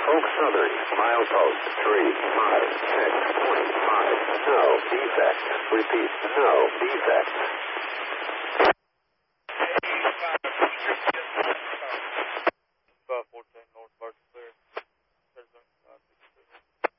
Oak Southern, milepost 356.5. No defects. Repeat, no defects.